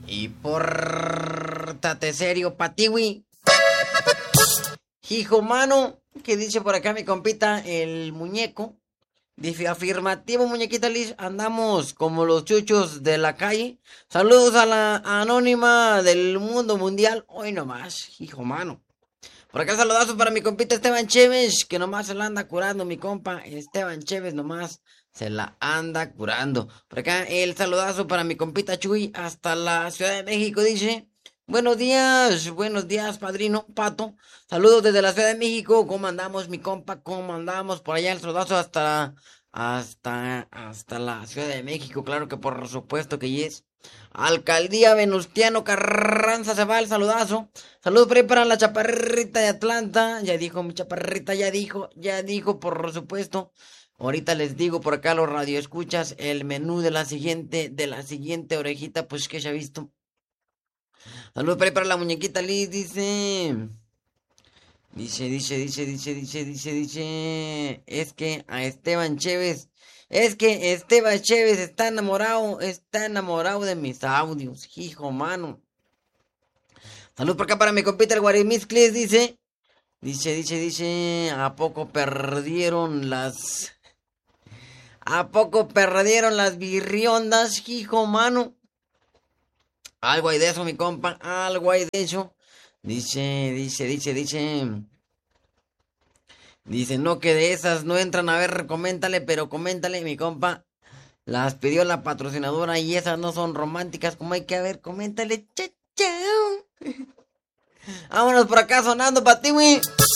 Y pórtate serio, patiwi. Hijo mano, ¿qué dice por acá mi compita, el muñeco? Dice, afirmativo, muñequita Liz, andamos como los chuchos de la calle. Saludos a la anónima del mundo mundial. Hoy nomás, hijo mano. Por acá saludazo para mi compita Esteban Chévez, que nomás se la anda curando, mi compa Esteban Chévez nomás se la anda curando. Por acá el saludazo para mi compita Chuy hasta la Ciudad de México, dice. Buenos días, padrino Pato. Saludos desde la Ciudad de México. ¿Cómo andamos, mi compa? ¿Cómo andamos? Por allá el saludazo hasta la Ciudad de México, claro que por supuesto que yes. Alcaldía Venustiano Carranza se va el saludazo. Saludos por ahí para la chaparrita de Atlanta. Ya dijo mi chaparrita, ya dijo, por supuesto. Ahorita les digo por acá los radioescuchas el menú de la siguiente orejita, pues que ya he visto. Saludos por ahí para la muñequita Liz, dice. Es que Esteban Chévez está enamorado de mis audios, hijo mano. Saludos por acá para mi compita el Guarimizcles, dice, ¿a poco perdieron las birriondas, hijo mano? Algo hay de eso, mi compa, algo hay de eso. Dice, no, que de esas no entran. A ver, coméntale, mi compa. Las pidió la patrocinadora y esas no son románticas como hay que ver. Coméntale, chao. Vámonos por acá sonando para ti, güey.